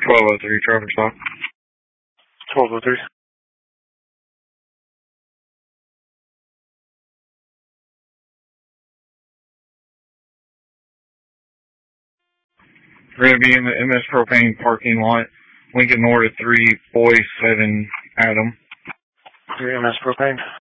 1203 traffic stop. 1203. We're going to be in the MS Propane parking lot, Lincoln North 3, Boy 7, Adam. MS Propane.